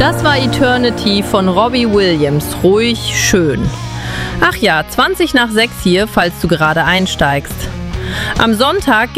Das war Eternity von Robbie Williams. Ruhig, schön. Ach ja, 20 nach 6 hier, falls du gerade einsteigst. Am Sonntag